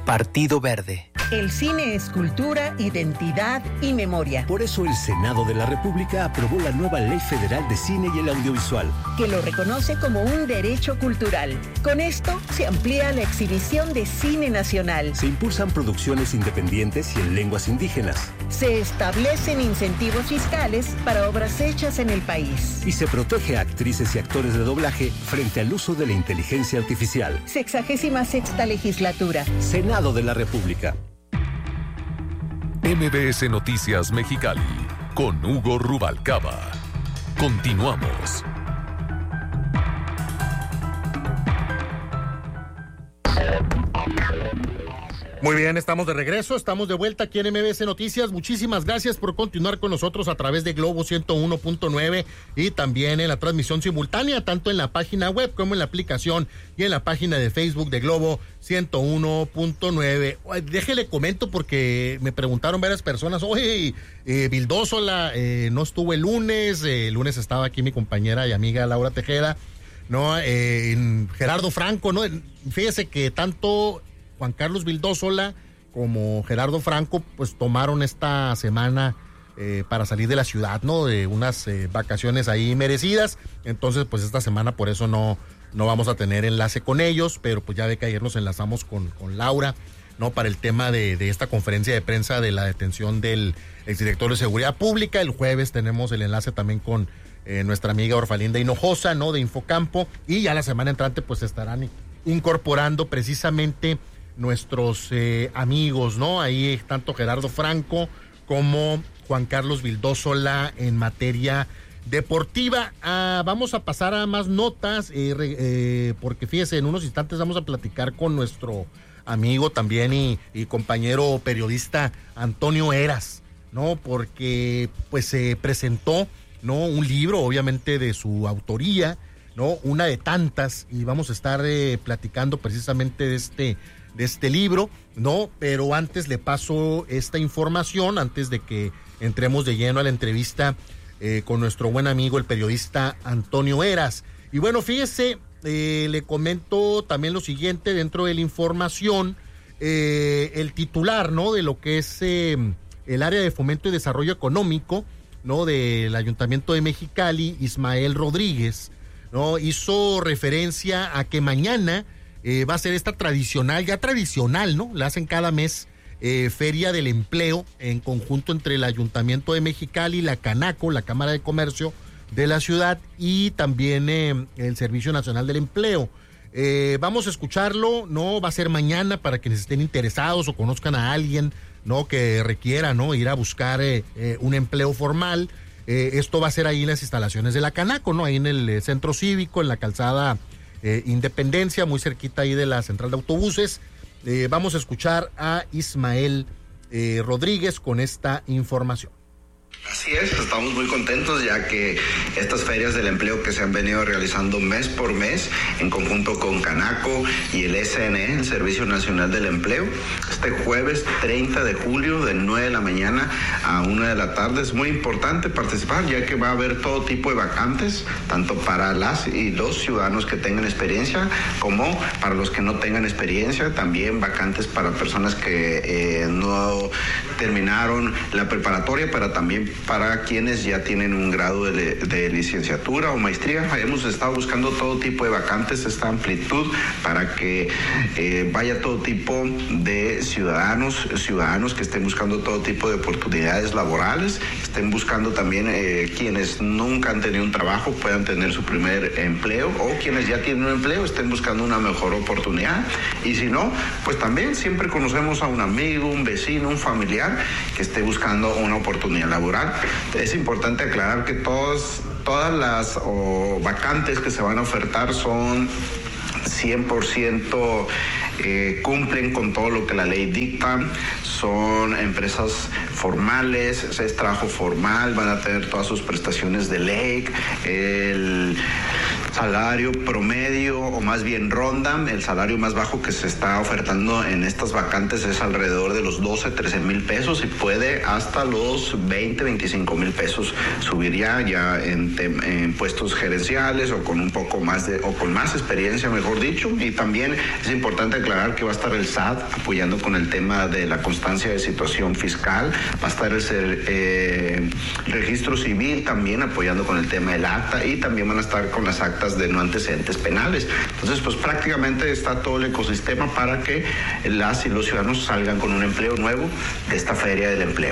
Partido Verde. El cine es cultura, identidad y memoria. Por eso el Senado de la República aprobó la nueva Ley Federal de Cine y el Audiovisual, que lo reconoce como un derecho cultural. Con esto se amplía la exhibición de cine nacional. Se impulsan producciones independientes y en lenguas indígenas. Se establecen incentivos fiscales para obras hechas en el país. Y se protege a actrices y actores de doblaje frente al uso de la inteligencia artificial. 66ª legislatura. Senado de la República. MBS Noticias Mexicali, con Hugo Rubalcaba. Continuamos. Muy bien, estamos de regreso, estamos de vuelta aquí en MBS Noticias. Muchísimas gracias por continuar con nosotros a través de Globo 101.9 y también en la transmisión simultánea, tanto en la página web como en la aplicación y en la página de Facebook de Globo 101.9. Déjele comento porque me preguntaron varias personas, oye, Vildósola no estuvo el lunes estaba aquí mi compañera y amiga Laura Tejeda, ¿no? Gerardo Franco, ¿no? Fíjese que tanto Juan Carlos Vildósola como Gerardo Franco pues tomaron esta semana para salir de la ciudad, ¿no? De unas vacaciones ahí merecidas. Entonces pues esta semana por eso no vamos a tener enlace con ellos, pero pues ya ve que ayer nos enlazamos con Laura, ¿no? Para el tema de esta conferencia de prensa de la detención del exdirector de Seguridad Pública. El jueves tenemos el enlace también con nuestra amiga Orfalinda Hinojosa, ¿no? De Infocampo, y ya la semana entrante pues estarán incorporando precisamente nuestros amigos, ¿no? Ahí tanto Gerardo Franco como Juan Carlos Vildósola en materia deportiva. Vamos a pasar a más notas, porque fíjese, en unos instantes vamos a platicar con nuestro amigo también y compañero periodista Antonio Eras, ¿no? Porque pues se presentó, ¿no? Un libro, obviamente de su autoría, ¿no? Una de tantas, y vamos a estar platicando precisamente de este libro, ¿no? Pero antes le paso esta información, antes de que entremos de lleno a la entrevista con nuestro buen amigo, el periodista Antonio Eras. Y bueno, fíjese, le comento también lo siguiente, dentro de la información, el titular, ¿no? De lo que es el área de fomento y desarrollo económico, ¿no? Del Ayuntamiento de Mexicali, Ismael Rodríguez, ¿no? Hizo referencia a que mañana va a ser esta tradicional, ¿no? La hacen cada mes, Feria del Empleo, en conjunto entre el Ayuntamiento de Mexicali, la Canaco, la Cámara de Comercio de la ciudad, y también el Servicio Nacional del Empleo. Vamos a escucharlo, ¿no? Va a ser mañana para quienes estén interesados o conozcan a alguien, ¿no? Que requiera, ¿no? Ir a buscar un empleo formal. Esto va a ser ahí en las instalaciones de la Canaco, ¿no? Ahí en el centro cívico, en la calzada Independencia, muy cerquita ahí de la central de autobuses. Vamos a escuchar a Ismael Rodríguez con esta información. Así es, estamos muy contentos ya que estas ferias del empleo que se han venido realizando mes por mes en conjunto con Canaco y el SNE, el Servicio Nacional del Empleo, este jueves 30 de julio de 9 de la mañana a 1 de la tarde. Es muy importante participar ya que va a haber todo tipo de vacantes, tanto para las y los ciudadanos que tengan experiencia como para los que no tengan experiencia, también vacantes para personas que no terminaron la preparatoria, pero también para quienes ya tienen un grado de licenciatura o maestría. Hemos estado buscando todo tipo de vacantes, esta amplitud, para que vaya todo tipo de ciudadanos que estén buscando todo tipo de oportunidades laborales, estén buscando también quienes nunca han tenido un trabajo puedan tener su primer empleo, o quienes ya tienen un empleo estén buscando una mejor oportunidad. Y si no, pues también siempre conocemos a un amigo, un vecino, un familiar que esté buscando una oportunidad laboral. Es importante aclarar que todas las vacantes que se van a ofertar son 100% cumplen con todo lo que la ley dicta, son empresas formales, es trabajo formal, van a tener todas sus prestaciones de ley, salario promedio, o más bien ronda, el salario más bajo que se está ofertando en estas vacantes es alrededor de los 13 mil pesos y puede hasta los 25 mil pesos subir ya en puestos gerenciales o con un poco más o con más experiencia, mejor dicho. Y también es importante aclarar que va a estar el SAT apoyando con el tema de la constancia de situación fiscal, va a estar el registro civil también apoyando con el tema del acta, y también van a estar con las actas de no antecedentes penales. Entonces, pues prácticamente está todo el ecosistema para que las y los ciudadanos salgan con un empleo nuevo de esta feria del empleo.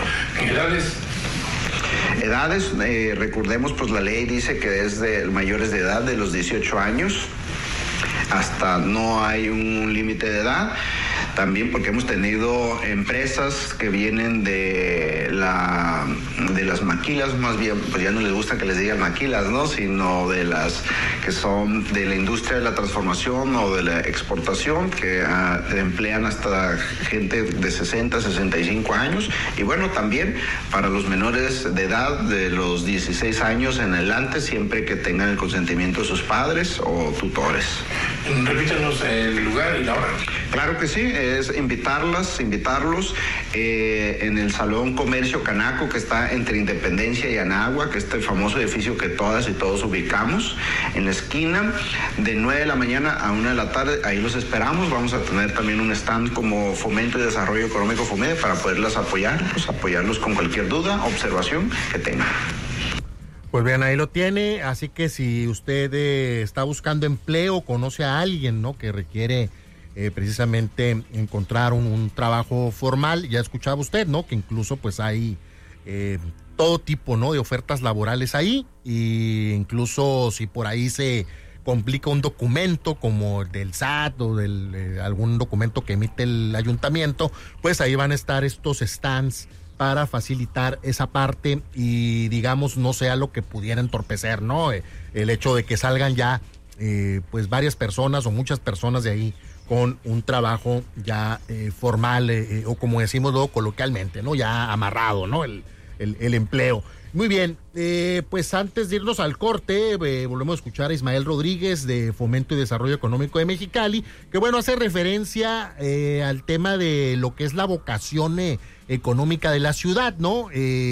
Edades, recordemos, pues la ley dice que desde mayores de edad de los 18 años hasta no hay un límite de edad. También porque hemos tenido empresas que vienen de las maquilas, más bien, pues ya no les gusta que les digan maquilas, ¿no? Sino de las que son de la industria de la transformación o de la exportación, que emplean hasta gente de 60, 65 años. Y bueno, también para los menores de edad de los 16 años en adelante, siempre que tengan el consentimiento de sus padres o tutores. Repítanos el lugar y la hora. Claro que sí, es invitarlos en el Salón Comercio Canaco, que está entre Independencia y Anáhuac, que este famoso edificio que todas y todos ubicamos, en la esquina, de 9 de la mañana a 1 de la tarde. Ahí los esperamos. Vamos a tener también un stand como Fomento y Desarrollo Económico FOMEDE para poderlas apoyarlos con cualquier duda, observación que tengan. Pues bien, ahí lo tiene, así que si usted está buscando empleo, conoce a alguien, ¿no?, que requiere precisamente encontrar un trabajo formal, ya escuchaba usted, ¿no?, que incluso pues hay todo tipo, ¿no?, de ofertas laborales ahí, y incluso si por ahí se complica un documento como el del SAT o algún documento que emite el ayuntamiento, pues ahí van a estar estos stands para facilitar esa parte y, digamos, no sea lo que pudiera entorpecer, ¿no? El hecho de que salgan ya pues varias personas o muchas personas de ahí con un trabajo ya formal o como decimos luego coloquialmente, ¿no?, ya amarrado, ¿no?, el empleo. Muy bien, pues antes de irnos al corte, volvemos a escuchar a Ismael Rodríguez de Fomento y Desarrollo Económico de Mexicali, que bueno, hace referencia al tema de lo que es la vocación económica de la ciudad, ¿no?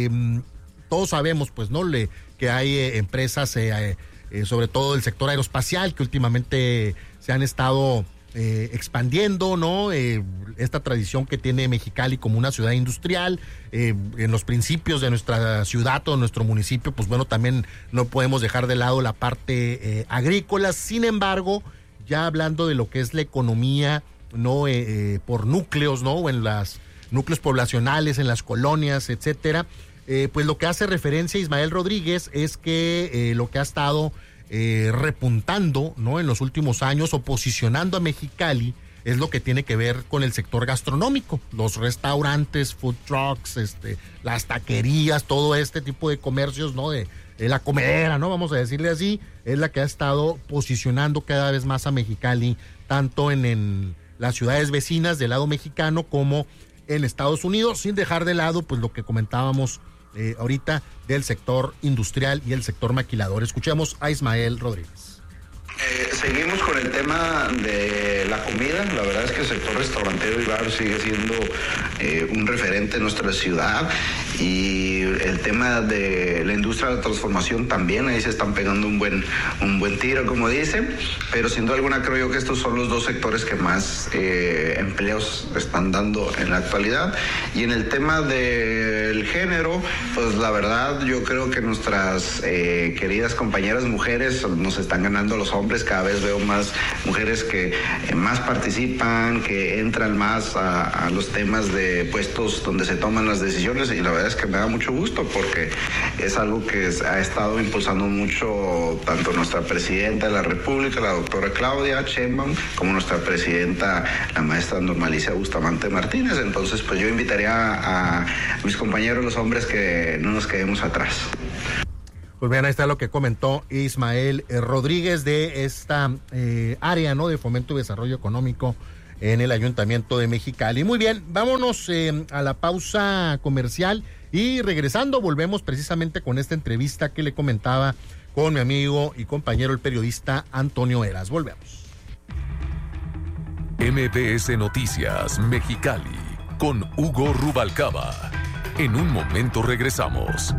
Todos sabemos, pues, ¿no?, que hay empresas, sobre todo del sector aeroespacial, que últimamente se han estado expandiendo, ¿no? Esta tradición que tiene Mexicali como una ciudad industrial, en los principios de nuestra ciudad o nuestro municipio, pues bueno, también no podemos dejar de lado la parte agrícola. Sin embargo, ya hablando de lo que es la economía, ¿no?, por núcleos, ¿no?, o en las núcleos poblacionales, en las colonias, etcétera, pues lo que hace referencia Ismael Rodríguez es que lo que ha estado repuntando, ¿no?, en los últimos años o posicionando a Mexicali es lo que tiene que ver con el sector gastronómico, los restaurantes, food trucks, las taquerías, todo este tipo de comercios, ¿no?, de la comedera, ¿no?, vamos a decirle así, es la que ha estado posicionando cada vez más a Mexicali, tanto en las ciudades vecinas del lado mexicano como en Estados Unidos, sin dejar de lado pues lo que comentábamos ahorita del sector industrial y el sector maquilador. Escuchemos a Ismael Rodríguez. Seguimos con el tema de la comida. La verdad es que el sector restaurantero y bar sigue siendo un referente en nuestra ciudad, y el tema de la industria de la transformación también, ahí se están pegando un buen tiro, como dicen, pero sin duda alguna creo yo que estos son los dos sectores que más empleos están dando en la actualidad. Y en el tema del género, pues la verdad yo creo que nuestras queridas compañeras mujeres nos están ganando a los hombres. Cada vez veo más mujeres que más participan, que entran más a los temas de puestos donde se toman las decisiones, y la verdad es que me da mucho gusto porque es algo que ha estado impulsando mucho tanto nuestra presidenta de la República, la doctora Claudia Sheinbaum, como nuestra presidenta, la maestra Norma Alicia Bustamante Martínez. Entonces, pues yo invitaría a mis compañeros los hombres que no nos quedemos atrás. Pues bien, ahí está lo que comentó Ismael Rodríguez de esta área, ¿no?, de Fomento y Desarrollo Económico en el Ayuntamiento de Mexicali. Muy bien, vámonos a la pausa comercial y regresando volvemos precisamente con esta entrevista que le comentaba con mi amigo y compañero el periodista Antonio Eras. Volvemos. MBS Noticias Mexicali con Hugo Rubalcaba. En un momento regresamos.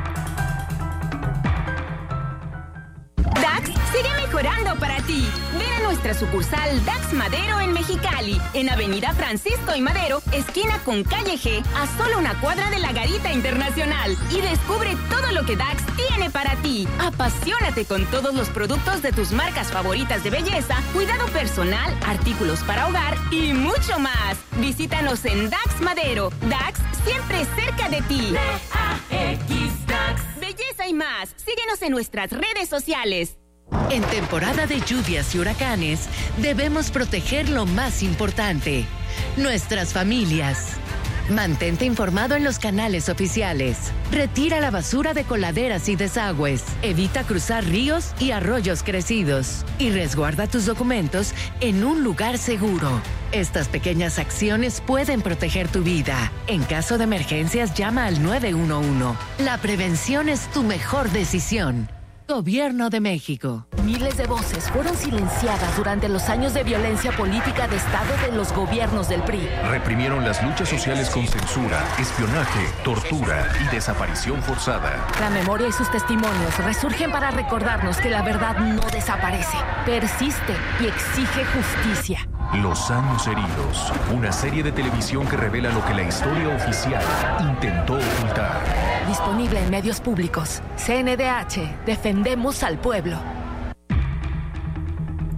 DAX sigue mejorando para ti. Ven a nuestra sucursal DAX Madero en Mexicali, en Avenida Francisco y Madero, esquina con Calle G, a solo una cuadra de la Garita Internacional. Y descubre todo lo que DAX tiene para ti. Apasionate con todos los productos de tus marcas favoritas de belleza, cuidado personal, artículos para hogar y mucho más. Visítanos en DAX Madero. DAX siempre cerca de ti. DAX DAX. Belleza y más. Síguenos en nuestras redes sociales. En temporada de lluvias y huracanes, debemos proteger lo más importante, nuestras familias. Mantente informado en los canales oficiales. Retira la basura de coladeras y desagües. Evita cruzar ríos y arroyos crecidos. Y resguarda tus documentos en un lugar seguro. Estas pequeñas acciones pueden proteger tu vida. En caso de emergencias, llama al 911. La prevención es tu mejor decisión. Gobierno de México. Miles de voces fueron silenciadas durante los años de violencia política de Estado de los gobiernos del PRI. Reprimieron las luchas sociales con censura, espionaje, tortura y desaparición forzada. La memoria y sus testimonios resurgen para recordarnos que la verdad no desaparece, persiste y exige justicia. Los años heridos, una serie de televisión que revela lo que la historia oficial intentó ocultar. Disponible en medios públicos. CNDH, defendemos al pueblo.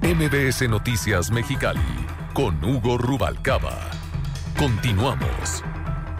MBS Noticias Mexicali con Hugo Rubalcaba. Continuamos.